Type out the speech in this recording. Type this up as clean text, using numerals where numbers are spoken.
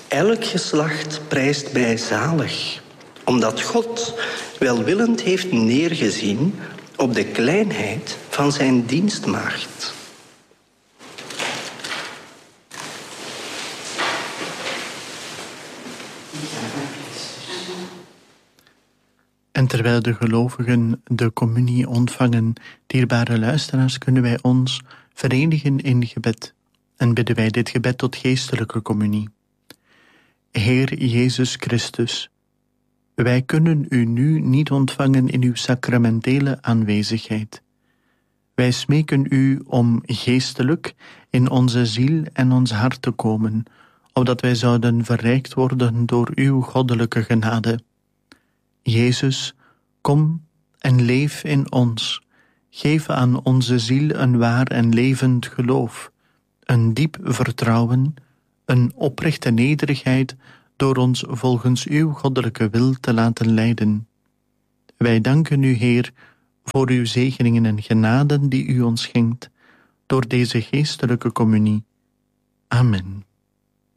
Elk geslacht prijst mij zalig, omdat God welwillend heeft neergezien op de kleinheid van zijn dienstmaagd. En terwijl de gelovigen de communie ontvangen, dierbare luisteraars, kunnen wij ons verenigen in gebed. En bidden wij dit gebed tot geestelijke communie. Heer Jezus Christus, wij kunnen u nu niet ontvangen in uw sacramentele aanwezigheid. Wij smeken u om geestelijk in onze ziel en ons hart te komen, opdat wij zouden verrijkt worden door uw goddelijke genade. Jezus, kom en leef in ons. Geef aan onze ziel een waar en levend geloof, een diep vertrouwen, een oprechte nederigheid door ons volgens uw goddelijke wil te laten leiden. Wij danken u, Heer, voor uw zegeningen en genaden die u ons schenkt door deze geestelijke communie. Amen.